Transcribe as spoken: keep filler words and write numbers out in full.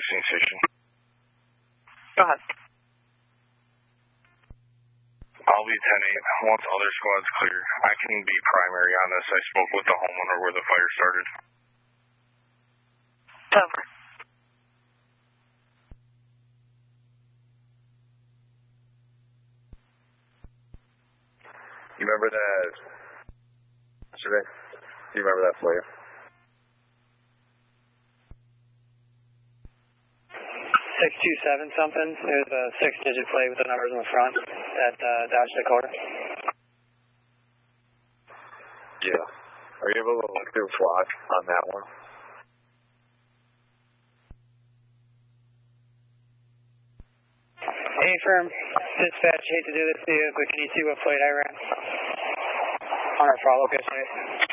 receiving station. Go ahead. I'll be ten eight. Once other squads clear, I can be primary on this. I spoke with the homeowner where the fire started. Over. You remember that yesterday? Do you remember that flare? six two seven something. It was a six-digit plate with the numbers in the front at uh, Dodge Dakota. Yeah. Are you able to look through flock on that one? Hey, firm. Dispatch, hate to do this to you, but can you see what plate I ran? On our follow-up yesterday.